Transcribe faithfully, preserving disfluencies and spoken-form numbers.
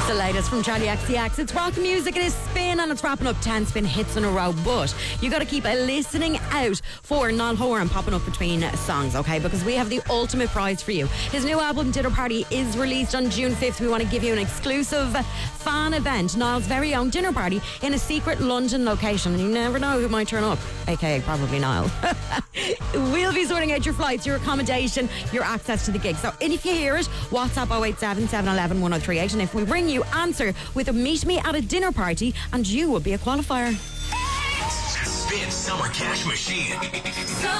The latest from Charlie X C X. It's rock music, it is spin, and it's wrapping up ten spin hits in a row. But you got to keep listening out for Niall Horan popping up between songs, okay? Because we have the ultimate prize for you. His new album, Dinner Party, is released on June fifth. We want to give you an exclusive fan event, Niall's very own dinner party in a secret London location. You never know who might turn up, aka probably Niall. We'll be sorting out your flights, your accommodation, your access to the gig. So if you hear it, WhatsApp oh eight seven, seven one one, one oh three eight, and if we ring you, answer with a meet me at a dinner party and you will be a qualifier. Spin Summer Cash Machine.